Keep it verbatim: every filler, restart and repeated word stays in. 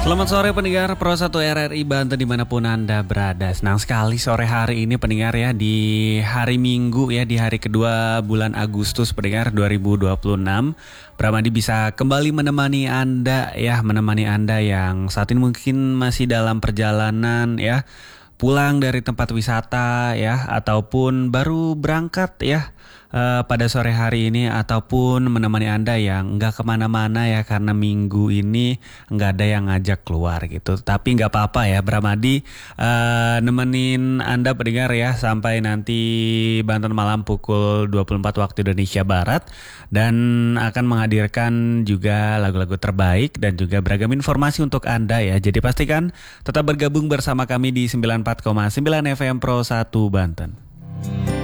Selamat sore pendengar Pro satu R R I Banten dimanapun Anda berada. Senang sekali sore hari ini pendengar ya, di hari Minggu ya, di hari kedua bulan Agustus pendengar dua ribu dua puluh enam. Pramadi bisa kembali menemani Anda ya, menemani Anda yang saat ini mungkin masih dalam perjalanan ya, pulang dari tempat wisata ya, ataupun baru berangkat ya uh, pada sore hari ini, ataupun menemani Anda yang nggak kemana-mana ya karena minggu ini nggak ada yang ngajak keluar gitu. Tapi nggak apa-apa ya, Bramadi uh, nemenin Anda pendengar ya sampai nanti Banten Malam pukul dua puluh empat waktu Indonesia Barat, dan akan menghadirkan juga lagu-lagu terbaik dan juga beragam informasi untuk Anda ya. Jadi pastikan tetap bergabung bersama kami di sembilan puluh empat koma sembilan F M Pro satu Banten.